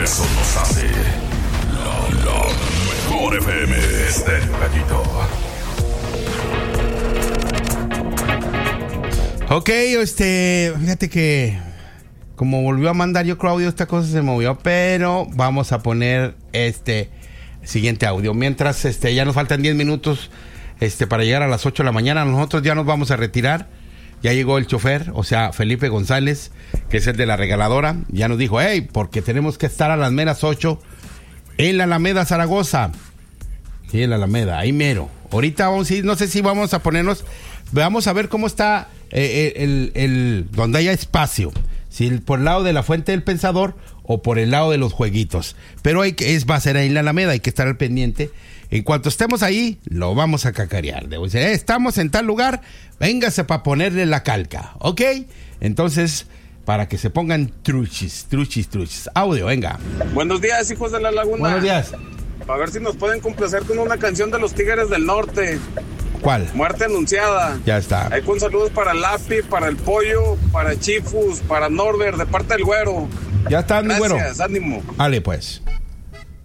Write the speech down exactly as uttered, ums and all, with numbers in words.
Eso nos hace la, la mejor F M. Estéreo Gallito. Ok, este, fíjate que como volvió a mandar yo creo audio, esta cosa se movió, pero vamos a poner este siguiente audio. Mientras este ya nos faltan diez minutos este para llegar a las ocho de la mañana, nosotros ya nos vamos a retirar. Ya llegó el chofer, o sea, Felipe González, que es el de la regaladora. Ya nos dijo, hey, porque tenemos que estar a las meras ocho en la Alameda Zaragoza. Sí, en la Alameda, ahí mero. Ahorita vamos a ir, no sé si vamos a ponernos, vamos a ver cómo está eh, el, el, el, donde haya espacio. Si por el lado de la Fuente del Pensador o por el lado de los jueguitos. Pero hay que, es, va a ser ahí en la Alameda, hay que estar al pendiente. En cuanto estemos ahí, lo vamos a cacarear. Debo decir, eh, estamos en tal lugar, véngase para ponerle la calca, ¿ok? Entonces, para que se pongan truchis, truchis, truchis. Audio, venga. Buenos días, hijos de la laguna. Buenos días. A ver si nos pueden complacer con una canción de los Tigres del Norte. ¿Cuál? Muerte Anunciada. Ya está. Ahí con saludos para Lapi, para el Pollo, para Chifus, para Norbert, de parte del Güero. Ya está, mi güero. Gracias, ánimo. Vale, pues.